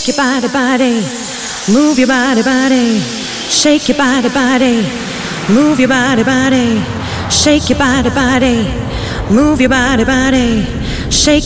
Shake your body, body. Move your body, body. Shake your body, body. Move your body, body. Shake your body, body. Move your body, body. Shake